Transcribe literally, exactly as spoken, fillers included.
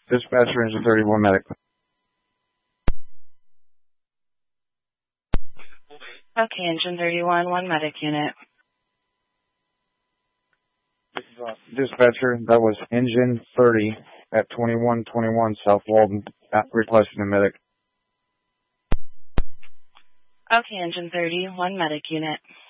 Dispatcher, Engine thirty-one medic. Okay, Engine thirty-one, one medic unit. Dispatcher, that was Engine thirty at twenty-one twenty-one South Walden, requesting a medic. Okay, Engine thirty, one medic unit.